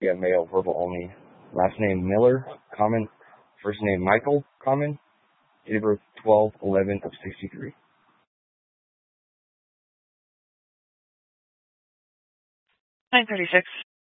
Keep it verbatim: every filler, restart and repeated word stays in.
Yeah, male, verbal only. Last name Miller, common. First name Michael, common. Date of birth twelve eleven of sixty-three. nine thirty-six.